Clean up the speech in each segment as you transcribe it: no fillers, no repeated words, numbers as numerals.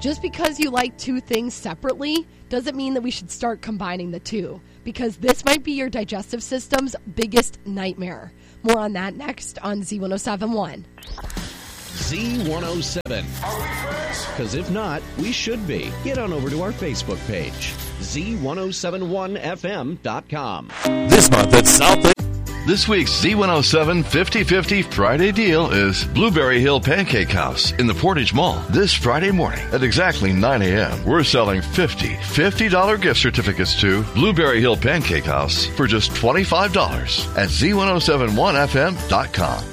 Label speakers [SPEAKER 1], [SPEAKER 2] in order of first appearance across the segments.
[SPEAKER 1] Just because you like two things separately doesn't mean that we should start combining the two, because this might be your digestive system's biggest nightmare. More on that next on Z1071.
[SPEAKER 2] Z107. Are we friends? Because if not, we should be. Get on over to our Facebook page, Z1071FM.com.
[SPEAKER 3] This month at South.
[SPEAKER 4] This week's Z107 50-50 Friday deal is Blueberry Hill Pancake House in the Portage Mall. This Friday morning at exactly 9 a.m., we're selling $50 gift certificates to Blueberry Hill Pancake House for just $25 at Z1071FM.com.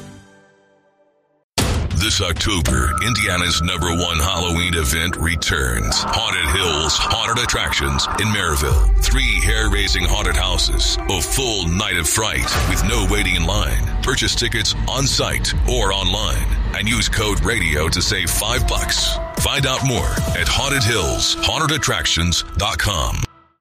[SPEAKER 5] This October, Indiana's #1 Halloween event returns. Haunted Hills Haunted Attractions in Maryville. 3 hair-raising haunted houses. A full night of fright with no waiting in line. Purchase tickets on site or online and use code RADIO to save $5. Find out more at HauntedHillsHauntedAttractions.com.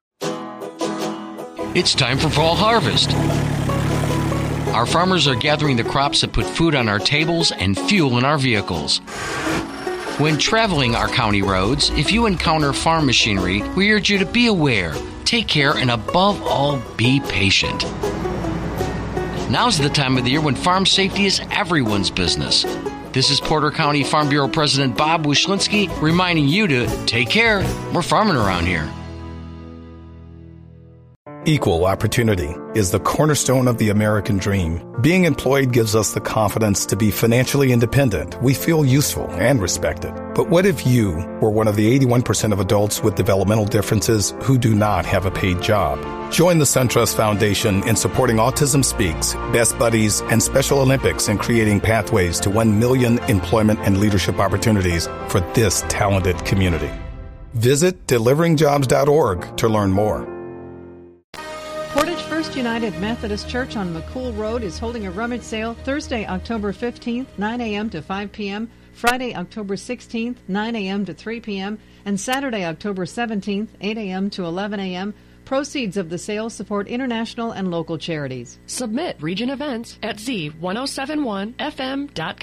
[SPEAKER 6] It's time for fall harvest. Our farmers are gathering the crops that put food on our tables and fuel in our vehicles. When traveling our county roads, if you encounter farm machinery, we urge you to be aware, take care, and above all, be patient. Now's the time of the year when farm safety is everyone's business. This is Porter County Farm Bureau President Bob Wyszynski reminding you to take care. We're farming around here.
[SPEAKER 7] Equal opportunity is the cornerstone of the American dream. Being employed gives us the confidence to be financially independent. We feel useful and respected. But what if you were one of the 81% of adults with developmental differences who do not have a paid job? Join the SunTrust Foundation in supporting Autism Speaks, Best Buddies, and Special Olympics in creating pathways to 1 million employment and leadership opportunities for this talented community. Visit deliveringjobs.org to learn more.
[SPEAKER 8] Portage First United Methodist Church on McCool Road is holding a rummage sale Thursday, October 15th, 9 a.m. to 5 p.m., Friday, October 16th, 9 a.m. to 3 p.m., and Saturday, October 17th, 8 a.m. to 11 a.m. Proceeds of the sale support international and local charities.
[SPEAKER 9] Submit region events at Z1071FM.com.